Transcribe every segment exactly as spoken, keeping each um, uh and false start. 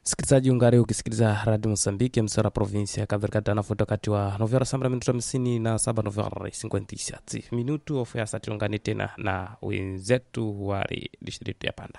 Msikilizaji ungari ukisikiliza Radio Mozambique msara provinsi ya Cabo Delgado na foto kati wa novera sambra minuto hamsini na saba novera cinquenta e sete minuto ofyasa tiungani tena na wenzetu wari district ya Panda.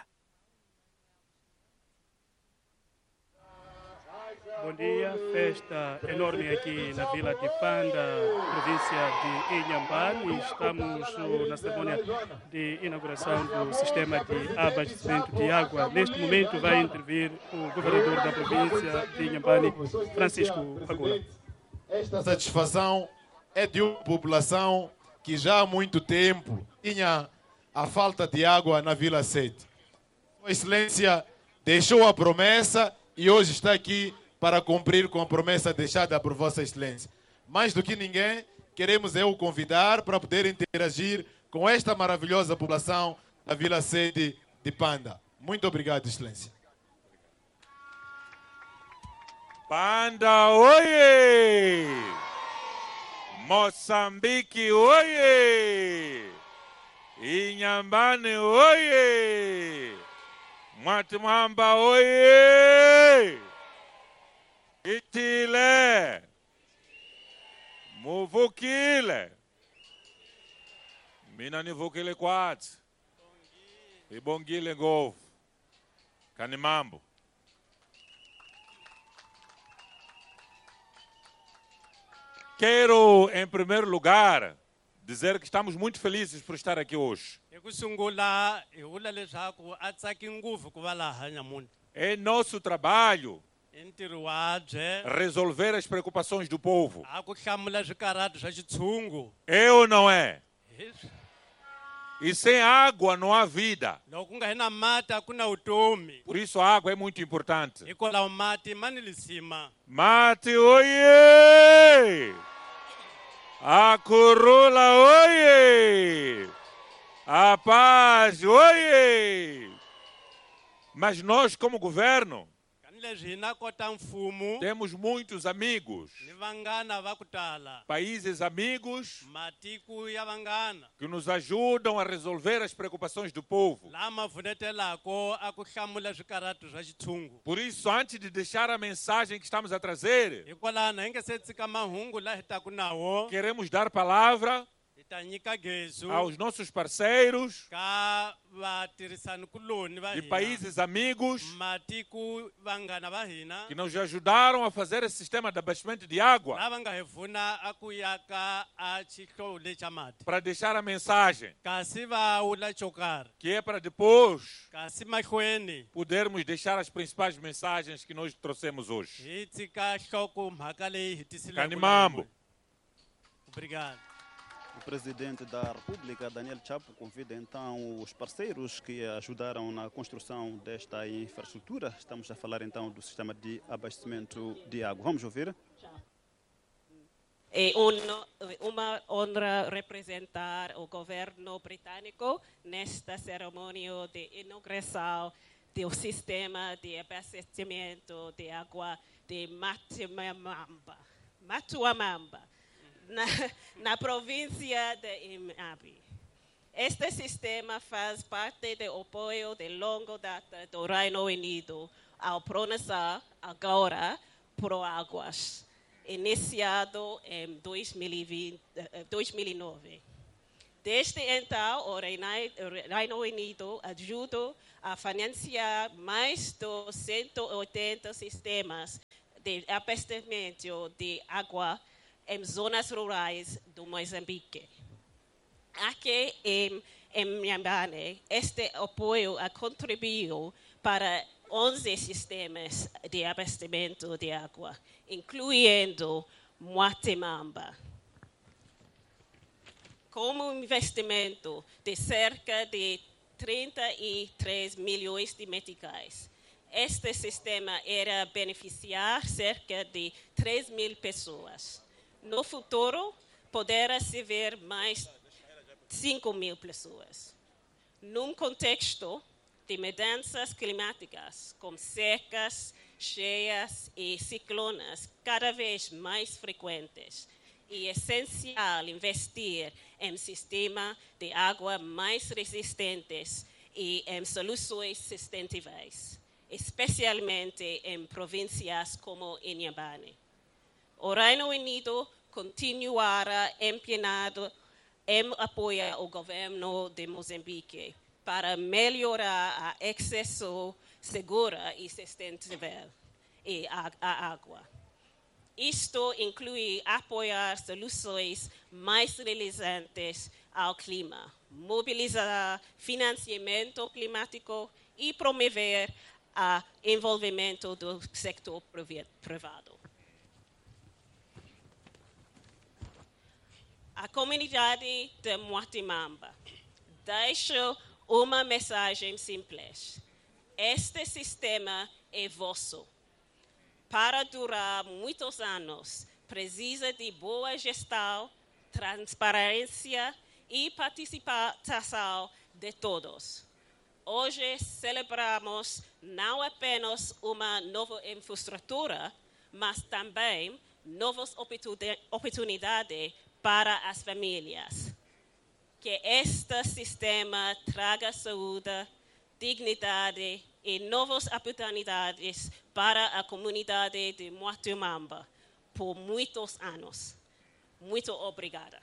Bom dia, festa enorme aqui na Vila de Panda, província de Inhambane. Estamos na cerimônia de inauguração do sistema de abastecimento de água. Neste momento vai intervir o governador da província de Inhambane, Francisco Agula. Esta satisfação é de uma população que já há muito tempo tinha a falta de água na Vila sete. Sua Excelência deixou a promessa e hoje está aqui para cumprir com a promessa deixada por Vossa Excelência. Mais do que ninguém, queremos eu convidar para poder interagir com esta maravilhosa população da Vila Sede de Panda. Muito obrigado, Excelência. Panda, oie! Moçambique, oie! Inhambane, oie! Mwatimamba, oie! Itile, Muvukile, Mina nivukile kwatsi, Ibongile ngovu, Kanimambo. Quero, em primeiro lugar, dizer que estamos muito felizes por estar aqui hoje. É nosso trabalho resolver as preocupações do povo. É ou não é? E sem água não há vida. Por isso a água é muito importante. Mate, oie! A curula, oie! A paz, oie! Mas nós, como governo, temos muitos amigos, países amigos que nos ajudam a resolver as preocupações do povo. Por isso, antes de deixar a mensagem que estamos a trazer, queremos dar palavra aos nossos parceiros de países amigos que nos ajudaram a fazer esse sistema de abastecimento de água, para deixar a mensagem que é para depois podermos deixar as principais mensagens que nós trouxemos hoje. Kanimambo. Obrigado. O presidente da República, Daniel Chapo, convida então os parceiros que ajudaram na construção desta infraestrutura. Estamos a falar então do sistema de abastecimento de água. Vamos ouvir? É uma honra representar o governo britânico nesta cerimônia de inauguração do sistema de abastecimento de água de Matuamamba. Matuamamba. Na, na província de Inhambane. Este sistema faz parte do apoio de longa data do Reino Unido ao programa Agora Pro Águas, iniciado em dois mil e vinte, dois mil e nove. Desde então, o Reino Unido ajuda a financiar mais de cento e oitenta sistemas de abastecimento de água em zonas rurais do Moçambique. Aqui em Inhambane, este apoio contribuiu para onze sistemas de abastecimento de água, incluindo Mwatimamba. Como investimento de cerca de trinta e três milhões de meticais, este sistema irá beneficiar cerca de três mil pessoas. No futuro, poderá se ver mais cinco mil pessoas. Num contexto de mudanças climáticas, como secas, cheias e ciclones cada vez mais frequentes, é essencial investir em sistemas de água mais resistentes e em soluções sustentáveis. especialmente em províncias como Inhambane. O Reino Unido continuará empenhado em apoiar o governo de Moçambique para melhorar a acesso segura e sustentável à água. Isto inclui apoiar soluções mais resilientes ao clima, mobilizar financiamento climático e promover o envolvimento do setor privado. A comunidade de Muatimamba deixa uma mensagem simples. Este sistema é vosso. Para durar muitos anos, precisa de boa gestão, transparência e participação de todos. Hoje celebramos não apenas uma nova infraestrutura, mas também novas oportunidades para as famílias. Que este sistema traga saúde, dignidade e novas oportunidades para a comunidade de Muatimamba por muitos anos. Muito obrigada.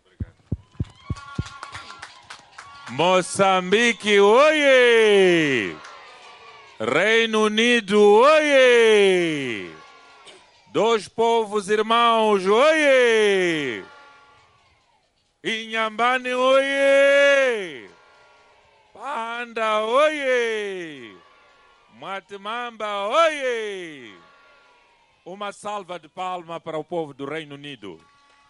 Moçambique, oiê! Reino Unido, oiê! Dois povos irmãos, oiê! Inhambane, oiê! Panda, oiê! Muatimamba, oiê! Uma salva de palmas para o povo do Reino Unido.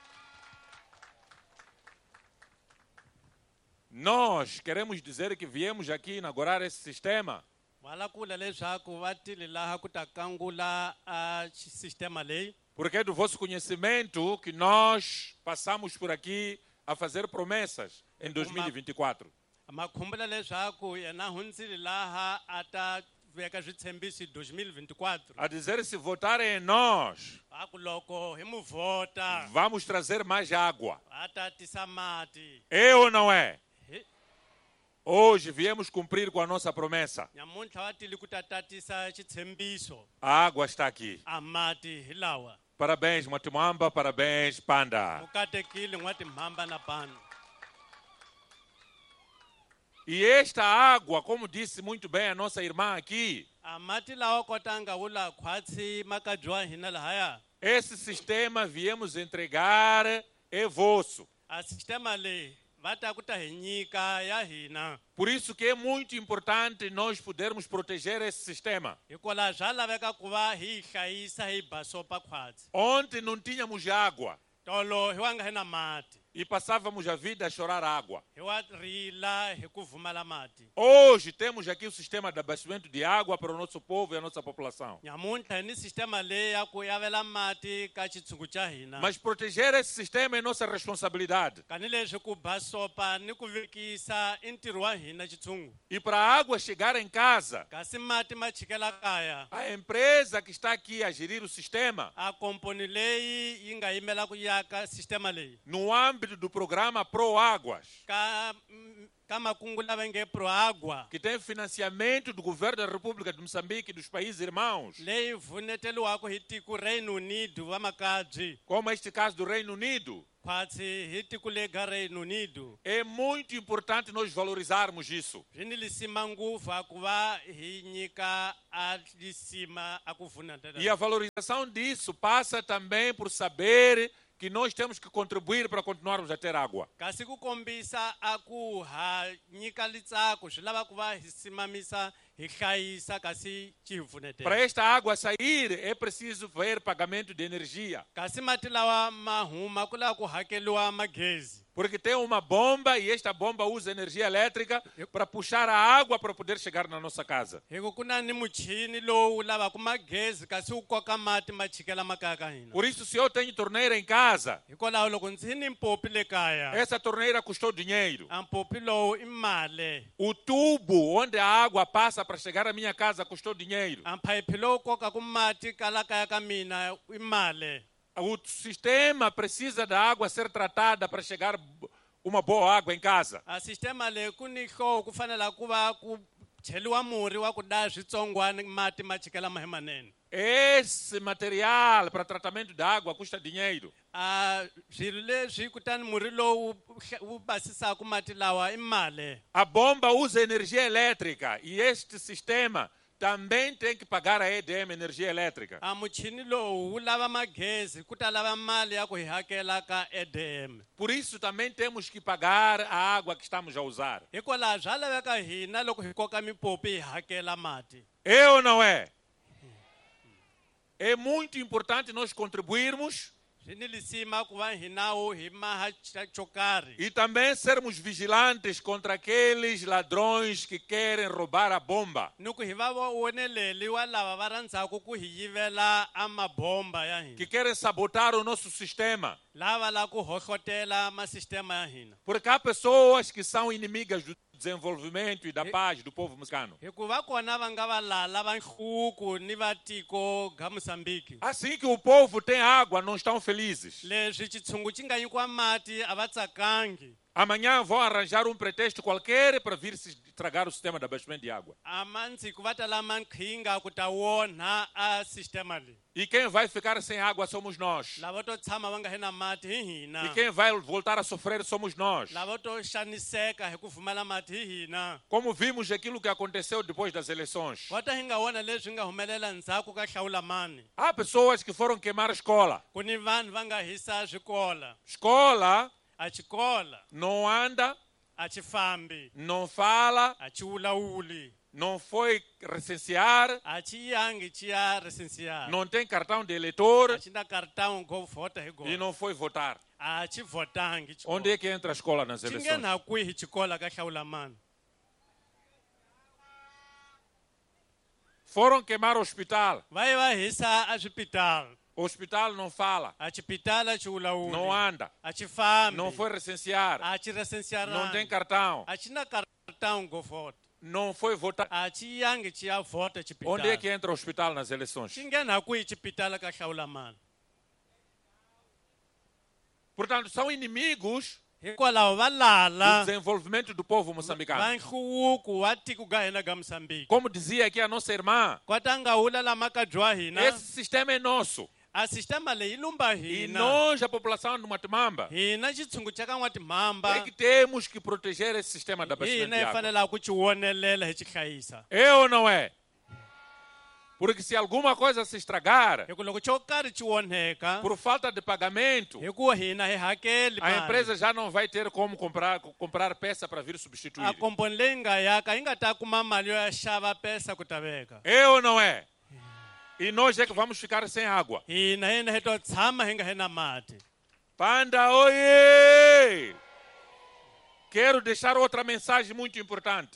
Nós queremos dizer que viemos aqui inaugurar esse sistema porque é do vosso conhecimento que nós passamos por aqui a fazer promessas em dois mil e vinte e quatro. A dizer, se votarem em nós, vamos trazer mais água. É ou não é? Hoje viemos cumprir com a nossa promessa. A água está aqui. Parabéns, Muatimamba, parabéns, Panda. E esta água, como disse muito bem a nossa irmã aqui, esse sistema viemos entregar é vosso. Por isso que é muito importante nós podermos proteger esse sistema. Ontem não tínhamos água e passávamos a vida a chorar água. Hoje temos aqui o sistema de abastecimento de água para o nosso povo e a nossa população. Mas proteger esse sistema é nossa responsabilidade. E para a água chegar em casa, a empresa que está aqui a gerir o sistema, no âmbito do programa Pro Águas, que tem financiamento do governo da República de Moçambique e dos países irmãos, como este caso do Reino Unido, é muito importante nós valorizarmos isso. E a valorização disso passa também por saber que nós temos que contribuir para continuarmos a ter água. Para esta água sair, é preciso ver pagamento de energia. Porque tem uma bomba e esta bomba usa energia elétrica para puxar a água para poder chegar na nossa casa. Por isso, se eu tenho torneira em casa, essa torneira custou dinheiro. O tubo onde a água passa para chegar à minha casa custou dinheiro. O sistema precisa da água ser tratada para chegar uma boa água em casa. cheliwa murhi wa ku daya switsongwana mati ma chikela mahemanene. Esse material para tratamento da água custa dinheiro. Ah, swilo leswi kutani murhi lowu wu basisaka mati lawa i mali. A bomba usa energia elétrica e este sistema também tem que pagar a E D M energia elétrica. A muchini lowu wu lava magezi ku ta lava mali ya ku hi hakela ka E D M. Por isso também temos que pagar a água que estamos a usar. Hikwalaho bya laveka hina loko hi koka mipopi hi hakela mati. É ou não é? É muito importante nós contribuirmos e também sermos vigilantes contra aqueles ladrões que querem roubar a bomba. Que querem sabotar o nosso sistema. Porque há pessoas que são inimigas do desenvolvimento e da paz do povo moçambicano. Assim que o povo tem água, não estão felizes. Amanhã vão arranjar um pretexto qualquer para vir se estragar o sistema de abastecimento de água. E quem vai ficar sem água somos nós. E quem vai voltar a sofrer somos nós. Como vimos aquilo que aconteceu depois das eleições. Há pessoas que foram queimar a escola. Escola a escola não anda, a chifambi, não fala, a chiulauli, não foi recensear, a chiangi chia recensear, não tem cartão de eleitor, a tinha cartão go vota e não foi votar. A chivotangi. Onde é que entra a escola nas eleições? Chingena kui escola ka chaulamana. Foram queimar o hospital. Vai vai hisa a hospital. O hospital não fala, não anda, não foi recensear, não tem cartão, não foi votar. Onde é que entra o hospital nas eleições? Portanto, são inimigos do desenvolvimento do povo moçambicano. Como dizia aqui a nossa irmã, esse sistema é nosso. A sistema le ilumba e nós, a população do Matimamba, é que temos que proteger esse sistema da abastecimento de água. É ou não é? Porque se alguma coisa se estragar, por falta de pagamento, a empresa já não vai ter como comprar, comprar peça para vir substituir. É ou não é? E nós é que vamos ficar sem água. Panda, oiê! Quero deixar outra mensagem muito importante.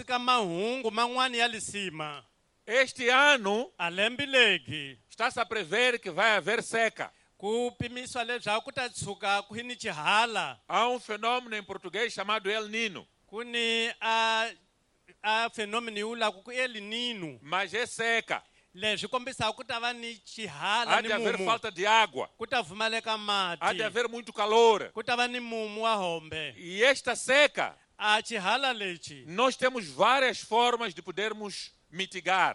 Este ano está-se a prever que vai haver seca. Há um fenômeno em português chamado El Nino. Mas é seca. Há de haver falta de água. Há de haver muito calor. E esta seca, nós temos várias formas de podermos mitigar.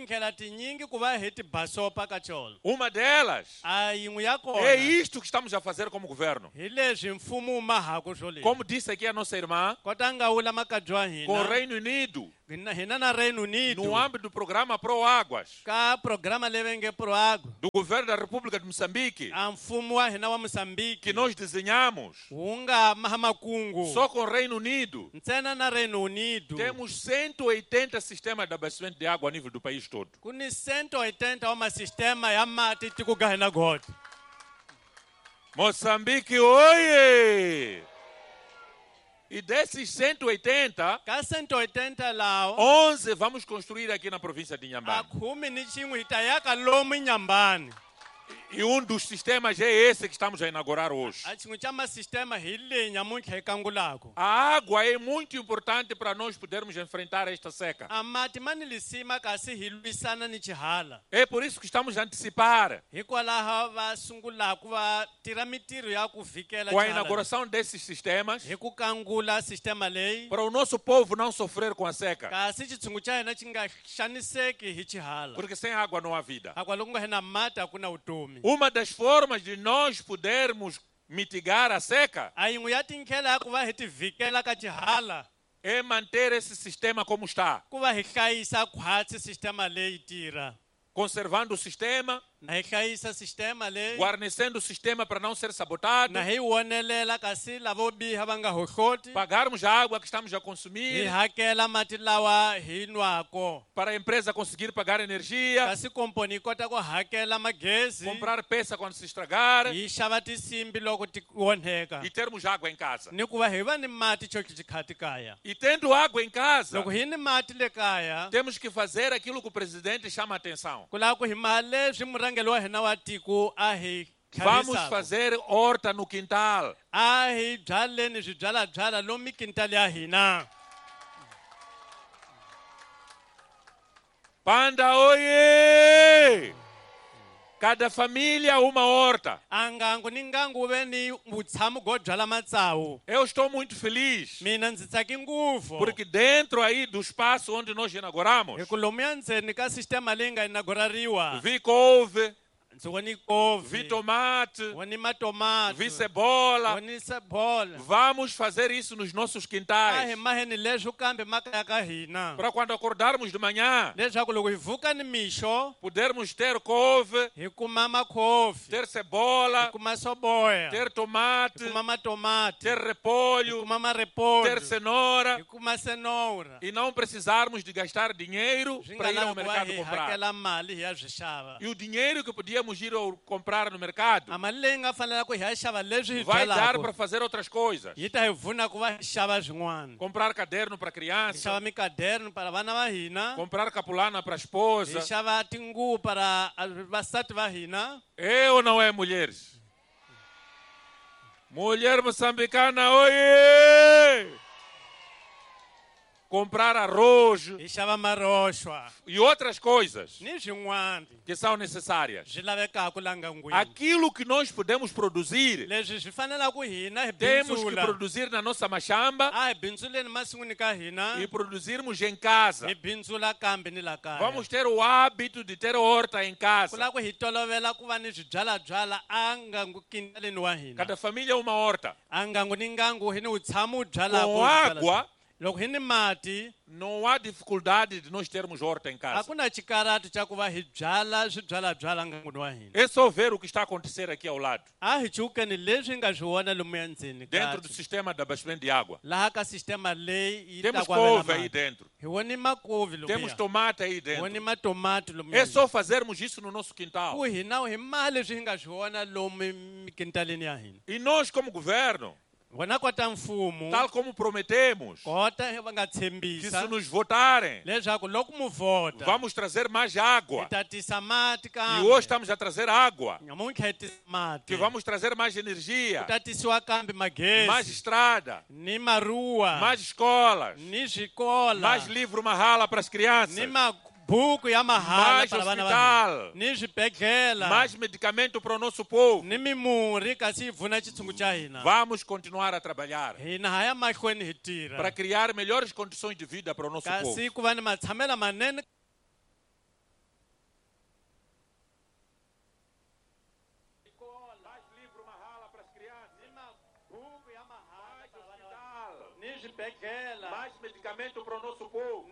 Uma delas é isto que estamos a fazer como governo. Como disse aqui a nossa irmã, com o Reino Unido, no âmbito do programa Pro Águas, do governo da República de Moçambique, que nós desenhamos, só com o Reino Unido, temos cento e oitenta sistemas de abastecimento de água a nível do país todo. Moçambique, oiê! E desses cento e oitenta, onze vamos construir aqui na província de Inhambane. E um dos sistemas é esse que estamos a inaugurar hoje. A água é muito importante para nós podermos enfrentar esta seca. É por isso que estamos a antecipar. Com a inauguração desses sistemas, para o nosso povo não sofrer com a seca. Porque sem água não há vida. Uma das formas de nós podermos mitigar a seca é manter esse sistema como está. Conservando o sistema, guarnecendo o sistema para não ser sabotado, pagarmos a água que estamos a consumir, para a empresa conseguir pagar energia, comprar peça quando se estragar e termos água em casa. E tendo água em casa, temos que fazer aquilo que o presidente chama a atenção. Vamos fazer horta no quintal. Panda, oie! Cada família uma horta. Eu estou muito feliz. Porque dentro aí do espaço onde nós inauguramos, vi couve, vi tomate, vi cebola. Vamos fazer isso nos nossos quintais. Para quando acordarmos de manhã, podermos ter couve, ter cebola, ter tomate, ter repolho, ter cenoura, e não precisarmos de gastar dinheiro para ir ao mercado comprar. E o dinheiro que podíamos ir a comprar no mercado vai dar para fazer outras coisas. Comprar caderno para criança, comprar capulana para a esposa. É ou não é, mulheres? Mulher moçambicana, oiê! Comprar arroz e outras coisas que são necessárias. Aquilo que nós podemos produzir, temos que produzir na nossa machamba e produzirmos em casa. Vamos ter o hábito de ter horta em casa. Cada família uma horta. Com água, não há dificuldade de nós termos horta em casa. É só ver o que está a acontecer aqui ao lado. Dentro do sistema de abastecimento de água. Temos couve aí dentro. Temos tomate aí dentro. É só fazermos isso no nosso quintal. E nós, como governo, tal como prometemos, que se nos votarem, vamos trazer mais água. E hoje estamos a trazer água. Que vamos trazer mais energia, mais estrada, mais escolas, mais livro Mahala para as crianças, mais hospital, mais medicamento para o nosso povo. Vamos continuar a trabalhar para criar melhores condições de vida para o nosso povo. Mais medicamento para o nosso povo.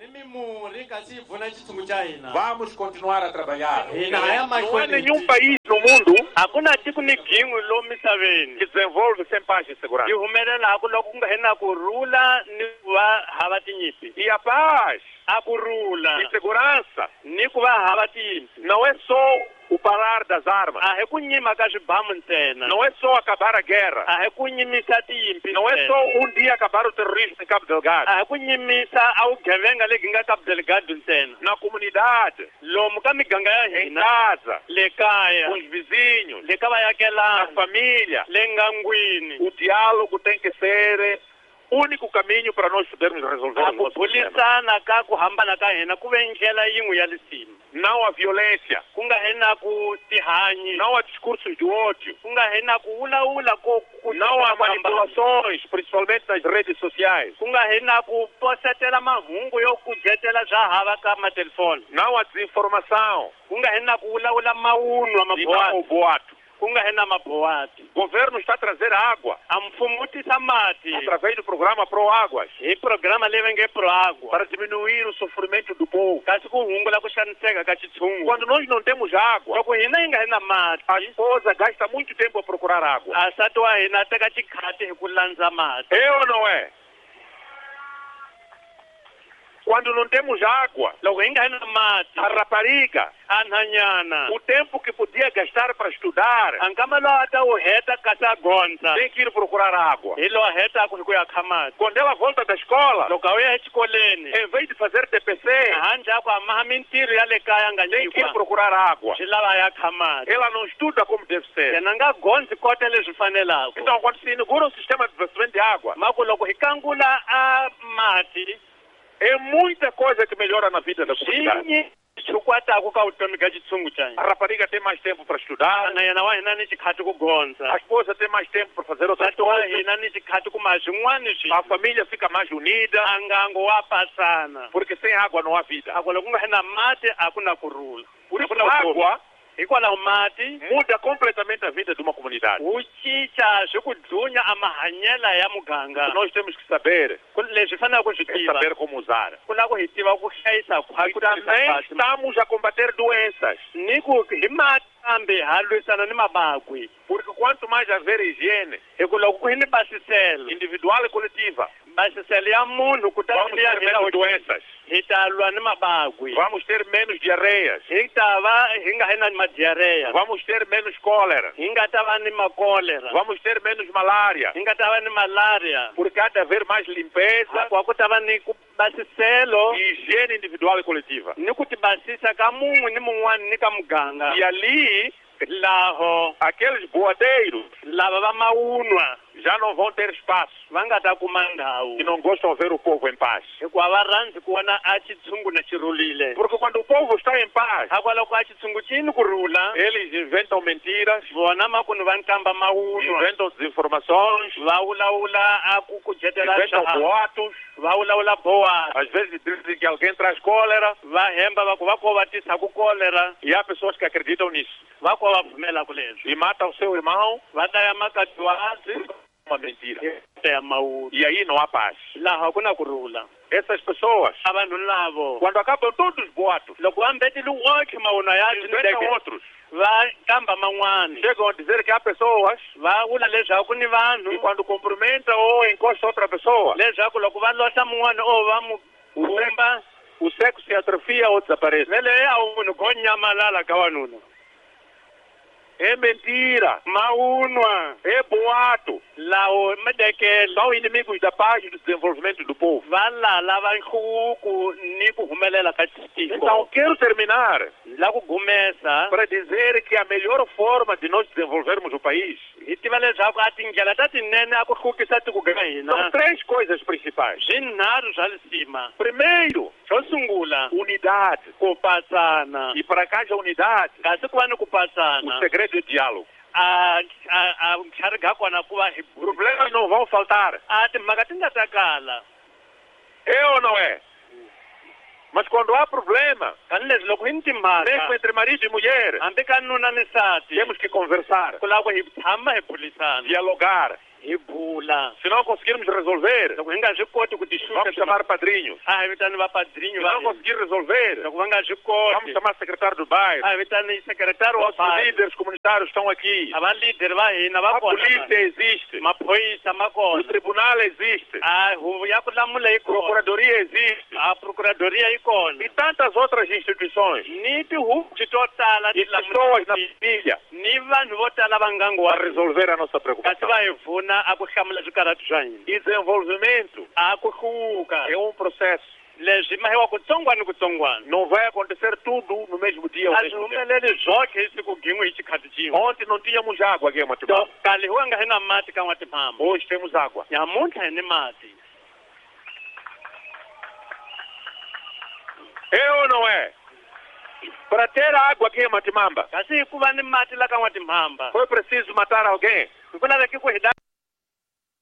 Vamos continuar a trabalhar. Não há nenhum país no mundo que desenvolve sem paz e segurança. E a paz e segurança não é só o o parar das armas. a hi ku nyima ka swibamu ntsena Não é só acabar a guerra. a hi ku nyimisa tiyimpi Não é ntsena. só um dia acabar o terrorismo em Cabo Delgado. a hi ku nyimisa a vugevenga lebyi nga Cabo Delgado ntsena. Na comunidade, lomu ka miganga ya em hina casa, le kaya com os vizinhos, le ka na vayakelana família. le ngangwini O diálogo tem que ser o único caminho para nós podermos resolver a o ku nosso problema. bulisana ka ku hambana ka hina ku ve ndlela yin'we ya lisima Não a violência, ku nga hi na ku tihanyi não a discursos de ódio, ku nga hi na ku vulavula ko ku não a manipulações, principalmente nas redes sociais, ku nga hi na ku posetela mahungu yo kujetela swa hava ka matelefoni não a desinformação ku nga hi na ku vulavula mawunwa e não o mabohati boato. ku nga hi na mabohati O governo está a trazer água a mfumo wu tisa mati através do programa Pro Águas hi programa leyi va nge proagwa para diminuir o sofrimento do povo. kasi ku hungula ku xaniseka ka xitshungu Quando nós não temos água, loko hina yi nga hi na a mati esposa gasta muito tempo a procurar água. asati wa hina a teka xikhati hi ku landza mati É ou não é? Quando não temos água, loko hi nga hi na mati a rapariga, a nhanyana o tempo que podia gastar para estudar, a nkama lowu a ta wu heta kasi a gondza tem que ir procurar água. hi lowu a hetaka hi ku ya kha mati Quando ela volta da escola, loko a wu ya exikoleni em vez de fazer T P C, handle ya ku hamaha mintirho ya le kaya nga tem que ir nyikiwa procurar água. swi lava ya kha mati Ela não estuda como deve ser. yena nga gondzi kota leswi fanelaka Então, quando se inaugura um sistema de abastecimento de água, ma ku loko hi kangula a mati é muita coisa que melhora na vida da comunidade. swinyi swi kwataku ka vutomi ka xitshungu xa hina A rapariga tem mais tempo para estudar, na yena wa hina ni xikhati ku gondza a esposa tem mais tempo para fazer outras nsati wa coisas, hina ni xikhati ku ma swin'wani swi a família fica mais unida, a ngango wa pasana porque sem água não há vida. a ku loko ku nga hi na mati a ku na kurhula Por a isso, ku na a vutomi. água hikwalaho mati muda completamente a vida de uma comunidade. wu cinca swi ku dlunya a mahanyela ya muganga Nós temos que saber, Ku- leswi faneleke ku swi é tiva saber como usar. ku lava ku hi tiva ku hlayisa E também estamos a combater doenças, ni ku hi mati kambe ha lwisana ni mabakwi porque quanto mais haver higiene hi ku loko ku hi ni basiselo individual e coletiva, basiselo ya munhu ku ta vamos liya ter hi la menos doenças, hi ta lwa ni mabakwi vamos ter menos diarreias, hi ta va hi nga hi na madiareya vamos ter menos cólera, hi nga ta va ni makolera vamos ter menos malária, hi nga ta va ni malaria porque há de haver mais limpeza wa ku ta va ni ku basiselo e higiene individual e coletiva. ni ku ti basisa ka mun'we ni mun'wani ni ka muganga E ali, laho aqueles boadeiros lava va mawunwa já não vão ter espaço va nga ta kuma ndhawu e não gostam de ver o povo em paz. hikuva va rhandzi ku vona a xitshungu na xi rhulile Porque quando o povo está em paz, hakwalaho ka xitshungu xi ni ku rhula eles inventam mentiras, vona makunu va nkamba mawunwa inventam desinformações, va vulavula a ku kujetela inventam swa boatos, va vulavula boa às vezes dizem que alguém traz cólera va hemba va ku va ko va tisaku kolera e há pessoas que acreditam nisso va ko va pfumelaku leswi e matam o seu irmão, va ta ya makatiwazi uma mentira. ta ya mawunwa E aí não há paz. laha ku na ku rhula Essas pessoas, a vanhu lavo quando acabam todos os boatos, loko va mbetile wotlhe mawunwa ya inventam outros. va kamba man'wani Chegam a dizer que há pessoas va vula leswaku ni e vanhu quando cumprimenta ou encosta outra pessoa, leswaku loko va losa mun'wana o va mu vumba o sexo se atrofia ou desaparece. ve leyi a wu munhu ko nyamalala ka wanuna É mentira, mawunwa é boato. lawo madekelo São inimigos da paz e do desenvolvimento do povo. va lala va nhluvuko ni ku humelela ka Então, tiko quero terminar la ku gumesa para dizer que a melhor forma de nós desenvolvermos o país hi tiva leswaku a tindlela ta tinene a ku hluvukisa tiko ka são hina três coisas principais. swinharhu swa lisima Primeiro, xo sungula unidade. ku patsana E para que haja unidade, kasi ku va ni ku o patsana segredo é o diálogo. a a a tlhari ka kona ku va hi Problemas não vão faltar. a timhaka ti nga ta kala É ou não é? Mas quando há problema, tanihileswi loko hi ni mesmo timhaka entre marido e mulher, hambi ka nuna ni nsati temos que conversar, ku lava ku hi tshama hi burisana dialogar, hi Ibula. Se não conseguirmos resolver, vamos chamar padrinhos. Ah, vitani va padrinho. Se não conseguir resolver, vamos chamar secretário do bairro. Ah, vitani secretário Os líderes comunitários estão aqui. Aba líder va hina va A polícia existe. Maphoyisa O makona. tribunal existe. Ah, huvo ya ku lamula A procuradoria existe. A procuradoria ikona. E tantas outras instituições. Ni tihuvo to tala E pessoas na família ni vanhu vo tala va ngangu para resolver a nossa kasi preocupação. va hi pfuna a ku hlamula swikarati swa hina. E desenvolvimento A ku hluka. é um processo. Leswi mahiwa kutsongwana kutsongwana. Não vai acontecer tudo no mesmo dia. Ou A swi mesmo tempo. humeleli zwoke hi siku gin'we hi xikhati xin'we. Ontem não tínhamos água aqui em Matimamba. Kale hi wanga hi na mati ka N'watimhamba. Hoje temos água. Nyamuntlha hi ni mati. É ou não é? Para ter água aqui em Matimamba, Kasi hi ku va ni mati la ka N'watimhamba. foi preciso matar alguém. Hi ku laveke ku hi da